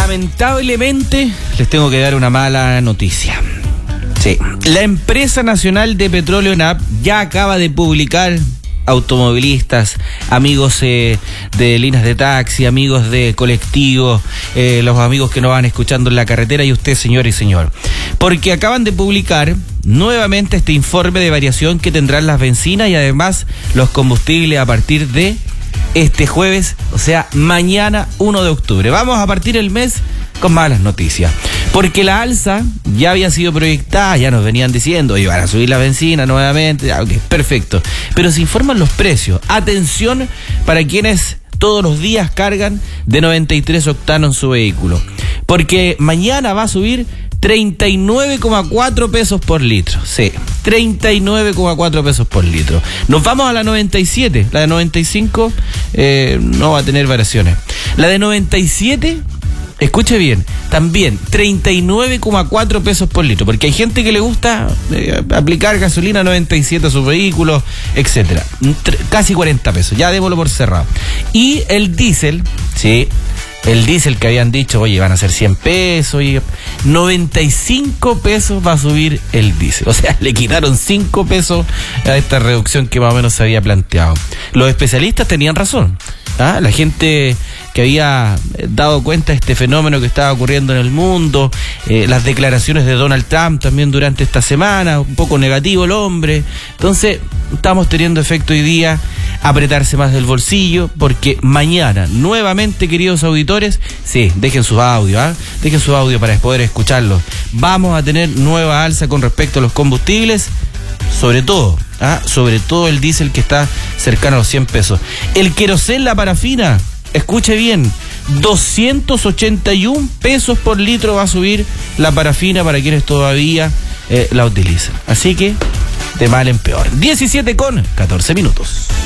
lamentablemente les tengo que dar una mala noticia. Sí, la empresa nacional de petróleo ENAP ya acaba de publicar, automovilistas, amigos de líneas de taxi, amigos de colectivos, los amigos que nos van escuchando en la carretera y usted, señor y señor, porque acaban de publicar nuevamente este informe de variación que tendrán las bencinas y además los combustibles a partir de este jueves, o sea, mañana 1 de octubre. Vamos a partir el mes con malas noticias, porque la alza ya había sido proyectada, ya nos venían diciendo, oye, van a subir la benzina nuevamente, ok, perfecto, pero se informan los precios. Atención para quienes todos los días cargan de 93 octanos en su vehículo, porque mañana va a subir 39,4 pesos por litro. Sí, 39,4 pesos por litro. Nos vamos a la 97. La de 95 no va a tener variaciones. La de 97, escuche bien, también 39,4 pesos por litro, porque hay gente que le gusta aplicar gasolina 97 a sus vehículos, etcétera. Casi 40 pesos, ya démoslo por cerrado. Y el diésel, sí, el diésel que habían dicho, oye, van a ser 100 pesos, oye, 95 pesos va a subir el diésel. O sea, le quitaron 5 pesos a esta reducción que más o menos se había planteado. Los especialistas tenían razón. La gente que había dado cuenta de este fenómeno que estaba ocurriendo en el mundo, las declaraciones de Donald Trump también durante esta semana, un poco negativo el hombre. Entonces, estamos teniendo efecto hoy día, apretarse más del bolsillo, porque mañana, nuevamente, queridos auditores, sí, dejen sus audios, dejen su audio para poder escucharlos. Vamos a tener nueva alza con respecto a los combustibles, sobre todo el diésel que está cercano a los 100 pesos. El querosén, la parafina, escuche bien, 281 pesos por litro va a subir la parafina para quienes todavía la utilizan. Así que, de mal en peor. 17:14 minutos.